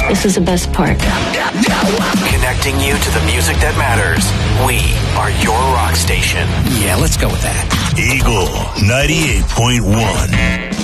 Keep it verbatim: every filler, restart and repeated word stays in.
This is the best part. Connecting you to the music that matters. We are your rock station. Yeah, let's go with that. Eagle ninety-eight point one.